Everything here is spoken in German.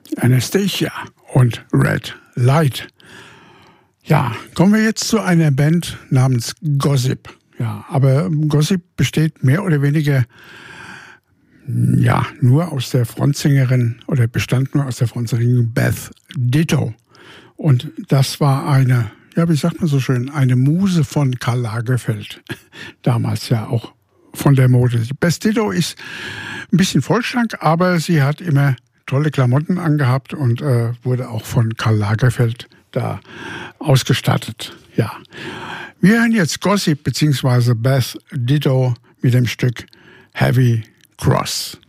Anastacia und Red Light. Ja, kommen wir jetzt zu einer Band namens Gossip. Ja, aber Gossip besteht mehr oder weniger nur aus der Frontsängerin oder bestand nur aus der Frontsängerin Beth Ditto. Und das war eine, wie sagt man so schön, eine Muse von Karl Lagerfeld. Damals ja auch von der Mode. Beth Ditto ist ein bisschen vollschlank, aber sie hat immer tolle Klamotten angehabt und wurde auch von Karl Lagerfeld da ausgestattet. Ja. Wir hören jetzt Gossip bzw. Beth Ditto mit dem Stück Heavy Cross.